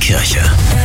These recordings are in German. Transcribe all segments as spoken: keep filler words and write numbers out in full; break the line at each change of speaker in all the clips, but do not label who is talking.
Kirche.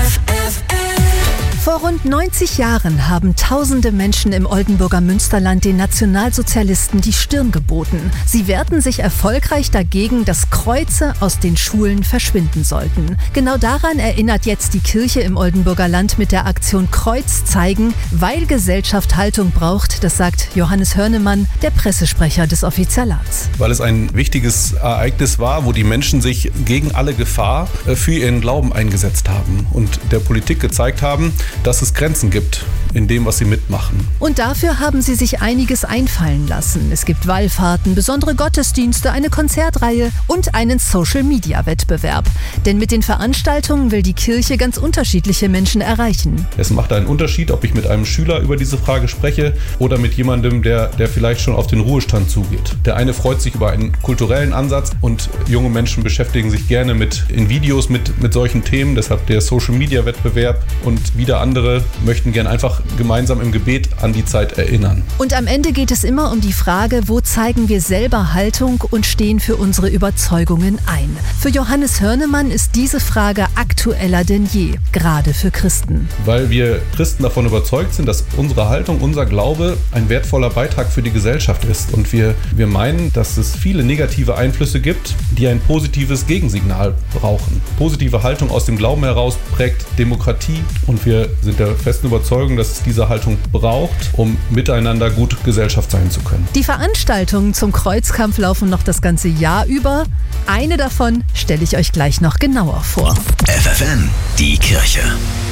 Vor rund neunzig Jahren haben tausende Menschen im Oldenburger Münsterland den Nationalsozialisten die Stirn geboten. Sie wehrten sich erfolgreich dagegen, dass Kreuze aus den Schulen verschwinden sollten. Genau daran erinnert jetzt die Kirche im Oldenburger Land mit der Aktion Kreuz zeigen, weil Gesellschaft Haltung braucht, das sagt Johannes Hörnemann, der Pressesprecher des Offizialats.
Weil es ein wichtiges Ereignis war, wo die Menschen sich gegen alle Gefahr für ihren Glauben eingesetzt haben und der Politik gezeigt haben, dass es Grenzen gibt in dem, was sie mitmachen.
Und dafür haben sie sich einiges einfallen lassen. Es gibt Wallfahrten, besondere Gottesdienste, eine Konzertreihe und einen Social-Media-Wettbewerb. Denn mit den Veranstaltungen will die Kirche ganz unterschiedliche Menschen erreichen.
Es macht einen Unterschied, ob ich mit einem Schüler über diese Frage spreche oder mit jemandem, der, der vielleicht schon auf den Ruhestand zugeht. Der eine freut sich über einen kulturellen Ansatz und junge Menschen beschäftigen sich gerne mit in Videos mit, mit solchen Themen. Deshalb der Social-Media-Wettbewerb und wieder andere möchten gern einfach gemeinsam im Gebet an die Zeit erinnern.
Und am Ende geht es immer um die Frage, wo zeigen wir selber Haltung und stehen für unsere Überzeugungen ein. Für Johannes Hörnemann ist diese Frage aktueller denn je, gerade für Christen.
Weil wir Christen davon überzeugt sind, dass unsere Haltung, unser Glaube ein wertvoller Beitrag für die Gesellschaft ist. Und wir, wir meinen, dass es viele negative Einflüsse gibt, die ein positives Gegensignal brauchen. Positive Haltung aus dem Glauben heraus prägt Demokratie und wir sind der festen Überzeugung, dass es diese Haltung braucht, um miteinander gut Gesellschaft sein zu können.
Die Veranstaltungen zum Kreuzkampf laufen noch das ganze Jahr über. Eine davon stelle ich euch gleich noch genauer vor.
F F N, die Kirche.